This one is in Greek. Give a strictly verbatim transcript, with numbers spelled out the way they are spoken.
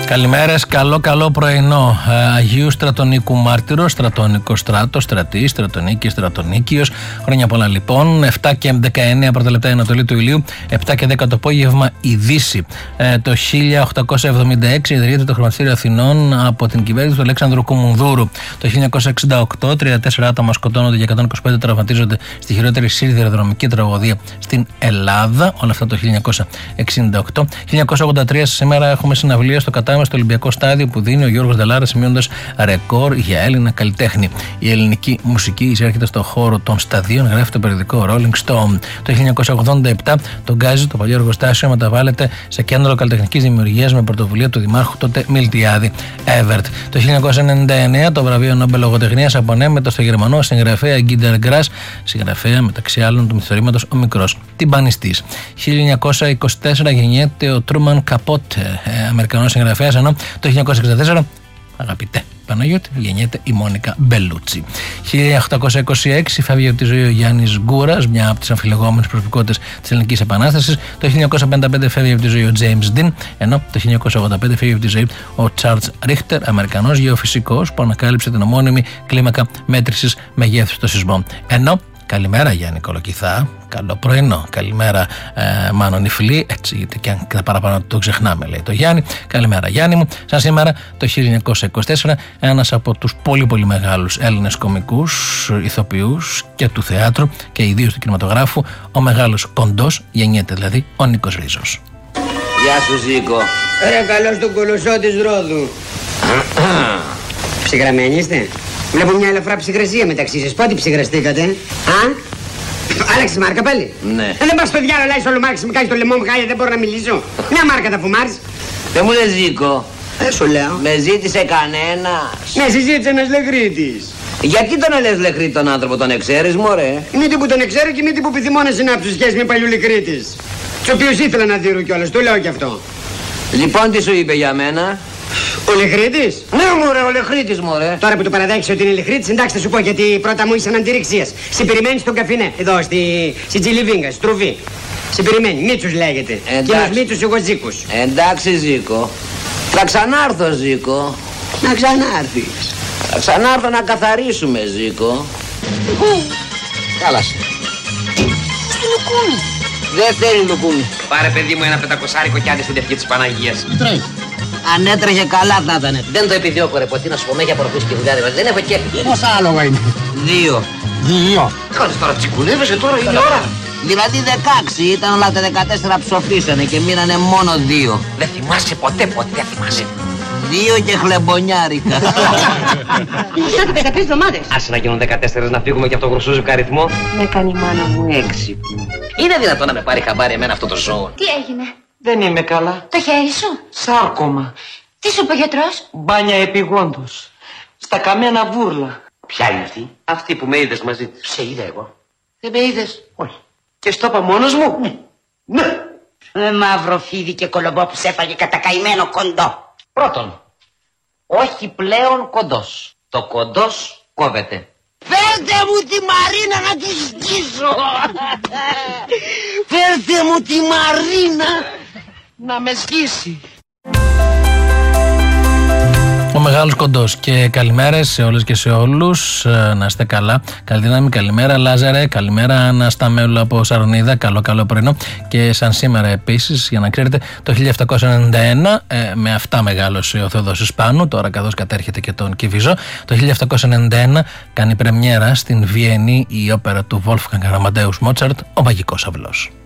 Καλημέρες, καλό καλό πρωινό. Αγίου Στρατονίκου Μάρτυρο, Στρατονικό Στράτο, Στρατή, Στρατονίκη, Στρατονίκιος. Χρόνια πολλά λοιπόν. επτά και δεκαεννέα πρώτα λεπτά η Ανατολή του ηλίου, επτά και δέκα το απόγευμα η Δύση. Ε, το χίλια οκτακόσια εβδομήντα έξι ιδρύεται το Χρηματιστήριο Αθηνών από την κυβέρνηση του Αλέξανδρου Κουμουνδούρου. Το χίλια εννιακόσια εξήντα οκτώ, τριάντα τέσσερα άτομα σκοτώνονται και εκατόν είκοσι πέντε τραυματίζονται στη χειρότερη σιδηροδρομική τραγωδία στην Ελλάδα. Όλα αυτά το χίλια εννιακόσια εξήντα οκτώ. χίλια εννιακόσια ογδόντα τρία σήμερα έχουμε συναυλία στο Κατάμα στο Ολυμπιακό Στάδιο που δίνει ο Γιώργος Δελάρας σημειώνοντας ρεκόρ για Έλληνα καλλιτέχνη. Η ελληνική μουσική εισέρχεται στον χώρο των σταδίων, γράφει το περιοδικό Rolling Stone. Το χίλια εννιακόσια ογδόντα επτά το Γκάζι, το παλιό εργοστάσιο, μεταβάλλεται σε κέντρο καλλιτεχνικής δημιουργίας με πρωτοβουλία του δημάρχου τότε Μιλτιάδη Εύερτ. Το χίλια εννιακόσια ενενήντα εννέα το βραβείο Νόμπελ Λογοτεχνίας απονέμεται στο γερμανό συγγραφέα Γκίντερ Γκράς, συγγραφέα μεταξύ άλλων του μυθιστορήματος Ο Μικρός Τυμπανιστής. χίλια εννιακόσια είκοσι τέσσερα γεννιέται ο Τρούμαν Καπότ, ε, Αμερικανός συγγραφέας, ενώ το χίλια εννιακόσια εξήντα τέσσερα, αγαπητέ Παναγιώτη, γεννιέται η Μόνικα Μπελούτσι. χίλια οκτακόσια είκοσι έξι φεύγει από τη ζωή ο Γιάννης Γκούρας, μια από τις αμφιλεγόμενες προσωπικότητες της Ελληνικής Επανάστασης. Το χίλια εννιακόσια πενήντα πέντε φεύγει από τη ζωή ο Τζέιμς Ντιν, ενώ το χίλια εννιακόσια ογδόντα πέντε φεύγει από τη ζωή ο Τσάρλς Ρίχτερ, Αμερικανός γεωφυσικός που ανακάλυψε την ομώνυμη κλίμακα μέτρησης μεγέθους των σεισμών. Ενώ καλημέρα Γιάννη Κολοκυθά, καλό πρωινό. Καλημέρα ε, Μάνο Νιφλή, έτσι γιατί και αν τα παραπάνω το ξεχνάμε, λέει το Γιάννη. Καλημέρα Γιάννη μου. Σαν σήμερα το χίλια εννιακόσια είκοσι τέσσερα ένας από τους πολύ πολύ μεγάλους Έλληνες κωμικούς, ηθοποιούς και του θεάτρου και ιδίως του κινηματογράφου, ο μεγάλος Κοντός, γεννιέται δηλαδή ο Νίκος Ρίζος. Γεια σου Ζήκο. Ρε καλώς τον κολοσσό της Ρόδου. Ψυγραμμένοι είστε? Βλέπω μια ελαφρά ψυγρασία μεταξύ σας. Πότε ψυγραστήκατε? Α? Άλλαξες μάρκα πάλι? Ναι. Ε, δεν πας στο διάλογο, λάεις όλο μάρκα, μου κάνεις το λαιμό μου χάλια, δεν μπορώ να μιλήσω. Μια μάρκα τα φουμάρεις. Δεν μου λες Ζήκο. Δεν σου λέω. Με ζήτησε κανένας. Ναι, συζήτησε ένας λεχρίτης. Γιατί τον λες λεχρήτη τον άνθρωπο, τον εξαίρεις μωρέ? Μήτι που τον εξέρω και μήτι που επιθυμώ να συνάψω σχέση με παλιού λεχρίτης. Τους οποίους ήθελα να δίνω κιόλας, το λέω κι αυτό. Λοιπόν τι σου είπε για μένα? Ο Λεχρίτης? Ναι μωρέ, ο Λεχρίτης μωρέ. Τώρα που το παραδέχεσαι ότι είναι Λεχρίτης, εντάξει θα σου πω γιατί πρώτα μου ήσαν αντιρρηξίας. Σε περιμένει στον καφενέ, εδώ στη, στη Τζιλιβίγκα, στη Τρουβή. Σε περιμένει, Μίτσος λέγεται. Κύριος Μίτσος, εγώ Ζήκος. Εντάξει Ζήκο. Θα ξανάρθω Ζήκο. Να ξανάρθεις. Θα ξανάρθω να καθαρίσουμε Ζήκο. Κάλασε. Στη λουκούμι. Δεν θέλει λουκούμι. Πάρε παιδί μου ένα πεντακοσάρικο κι άντε στην τευχή της Παναγίας. Τρέχει. Αν έτρεχε καλά θα ήταν. Δεν το επιδιώκω ρε ποτή να σου πω με για προχθές και δουλειά δεν έχω κέφι. Πόσα άλογα είναι? Δύο. Δύο. Κάνεις τώρα τσικουλεύεσαι τώρα είναι ώρα. Δηλαδή δεκάξι ήταν, όλα τα δεκατέσσερα ψοφήσανε και μείνανε μόνο δύο. Δεν θυμάσαι ποτέ, ποτέ θυμάσαι. Δύο και χλεμπονιάρικα. Μισάτε δεκατρείς εβδομάδες. Άσε να γίνουν δεκατέσσερις να φύγουμε και από τον γρουσούζουκα αριθμό. Με κάνει η μάνα μου έξυπνη. Είναι δυνατόν να με πάρει χαμπάρι εμένα αυτό το ζώο? Τι έγινε? Δεν είμαι καλά. Το χέρι σου? Σάρκωμα. Τι σου είπε ο γιατρός? Μπάνια επιγόντως. Στα καμένα βούρλα. Ποια είναι αυτή? Αυτή που με είδες μαζί της. Σε είδα εγώ. Δεν με είδες? Όχι. Και στο είπα μόνος μου. Ναι. Ναι. Με μαύρο φίδι και κολομπό που σε έφαγε κατά καημένο κοντό. Πρώτον, όχι πλέον κοντός. Το κοντός κόβεται. Φέρτε μου τη Μαρίνα να τη σκίσω. Φέρτε μου τη Μαρίνα να με σκίσει. Ο μεγάλος Κοντός και καλημέρες σε όλες και σε όλους. Να είστε καλά. Καλή δύναμη, καλημέρα Λάζαρε, καλημέρα Ανασταμέλου από Σαρονίδα. Καλό καλό πρωινό. Και σαν σήμερα επίσης, για να ξέρετε, το χίλια επτακόσια ενενήντα ένα ε, με αυτά μεγάλωσε ο Θεοδόσης Πάνου, τώρα καθώς κατέρχεται και τον Κηφιζό. Το χίλια επτακόσια ενενήντα ένα κάνει πρεμιέρα στην Βιέννη η όπερα του Wolfgang Amadeus Mozart, ο Μαγικός Αυλός.